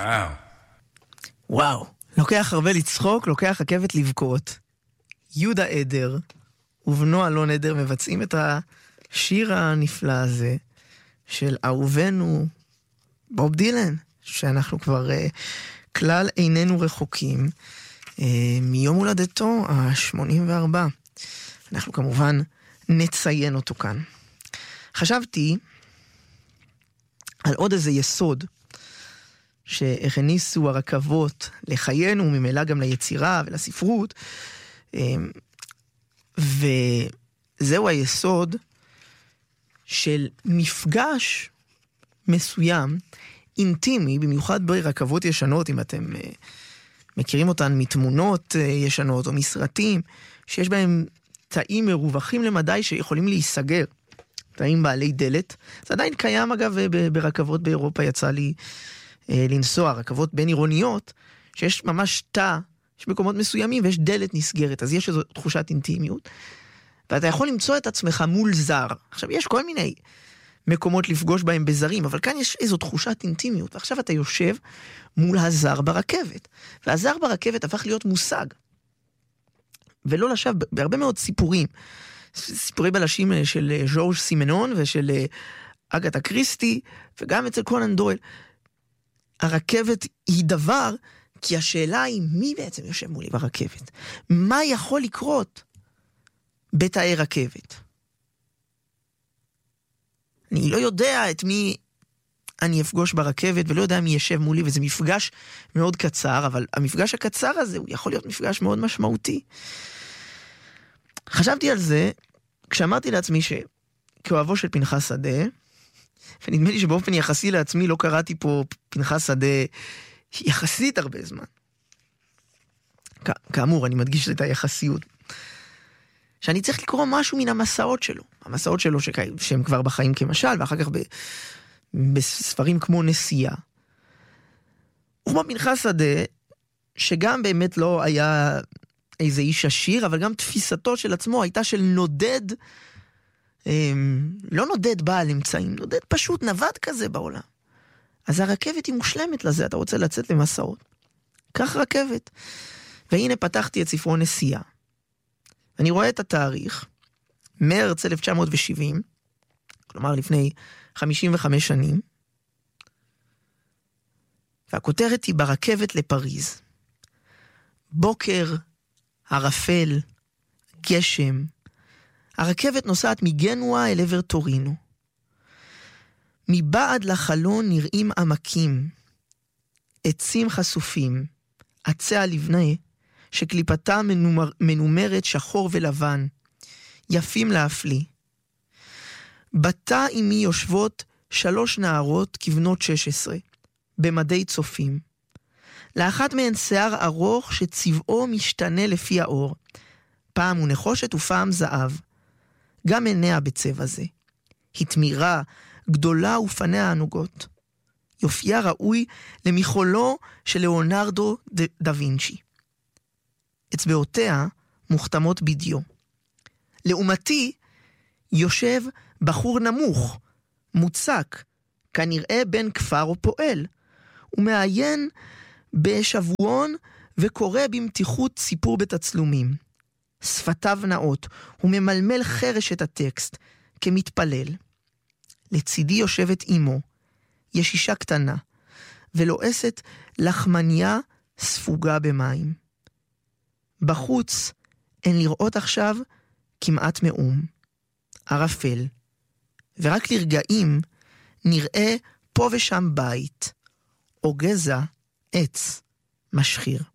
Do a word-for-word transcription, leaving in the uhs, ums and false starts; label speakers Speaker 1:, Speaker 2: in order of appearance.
Speaker 1: וואו.
Speaker 2: וואו. לוקח הרבה לצחוק, לוקח רכבת לבכות. יהודה עדר ובנו אלון עדר מבצעים את השיר הנפלא הזה של אהובנו בוב דילן, שאנחנו כבר uh, כלל איננו רחוקים uh, מיום הולדתו ה-שמונים וארבע. אנחנו כמובן נציין אותו כאן. חשבתי על עוד איזה יסוד שהכניסו הרכבות לחיינו, ממילא גם ליצירה ולספרות, וזהו היסוד של מפגש מסוים, אינטימי, במיוחד ברכבות ישנות, אם אתם מכירים אותן מתמונות ישנות או מסרטים, שיש בהם תאים מרווחים למדי שיכולים להיסגר, תאים בעלי דלת. זה עדיין קיים אגב ברכבות באירופה, יצא לי לנסוע, רכבות בין עירוניות, שיש ממש תא, יש מקומות מסוימים ויש דלת נסגרת, אז יש איזו תחושת אינטימיות, ואתה יכול למצוא את עצמך מול זר. עכשיו יש כל מיני מקומות לפגוש בהם בזרים, אבל כאן יש איזו תחושת אינטימיות, ועכשיו אתה יושב מול הזר ברכבת, והזר ברכבת הפך להיות מושג, ולא לשווא, בהרבה מאוד סיפורים, סיפורי בלשים של ז'ורג' סימנון ושל אגתה קריסטי, וגם אצל קונן דויל, הרכבת היא דבר, כי השאלה היא מי בעצם יושב מולי ברכבת? מה יכול לקרות בתאי רכבת? אני לא יודע את מי אני אפגוש ברכבת, ולא יודע מי ישב מולי, וזה מפגש מאוד קצר, אבל המפגש הקצר הזה הוא יכול להיות מפגש מאוד משמעותי. חשבתי על זה, כשאמרתי לעצמי שכאוהבו של פנחס שדה, ונדמה לי שבאופן יחסי לעצמי לא קראתי פה פנחס שדה יחסית הרבה זמן. כאמור, אני מדגיש את היחסיות. שאני צריך לקרוא משהו מן המסעות שלו. המסעות שלו שהם כבר בחיים כמשל, ואחר כך בספרים כמו נסיעה. וכמו פנחס שדה, שגם באמת לא היה איזה איש עשיר, אבל גם תפיסתו של עצמו הייתה של נודד, לא נודד בעל אמצעים, נודד פשוט נווד כזה בעולם. אז הרכבת היא מושלמת לזה, אתה רוצה לצאת למסעות. כך רכבת. והנה פתחתי את ספרו נסיעה. אני רואה את התאריך, מרץ אלף תשע מאות שבעים, כלומר לפני חמישים וחמש שנים, והכותרת היא ברכבת לפריז. בוקר, ערפל, גשם, הרכבת נוסעת מגנואה אל עבר טורינו. מבעד לחלון נראים עמקים, עצים חשופים, עצי הלבנה, שקליפתה מנומר, מנומרת שחור ולבן, יפים להפליא. בתא עמי יושבות שלוש נערות כבנות שש עשרה, במדי צופים. לאחת מהן שיער ארוך שצבעו משתנה לפי האור, פעם הוא נחושת ופעם זהב. גם עיניה בצבע זה. היא תמירה, גדולה ופניה ענוגות. יופייה ראוי למחולו של ליאונרדו דה וינצ'י. אצבעותיה מוכתמות בדיו. לעומתי יושב בחור נמוך, מוצק, כנראה בן כפר או פועל, ומעיין בשבועון וקורא במתיחות סיפור בתצלומים. שפתיו נאות, הוא ממלמל חרש את הטקסט, כמתפלל. לצידי יושבת אמו, ישישה קטנה, ולועסת לחמניה ספוגה במים. בחוץ אין לראות עכשיו כמעט מאום, ערפל, ורק לרגעים נראה פה ושם בית, או גזע עץ משחיר.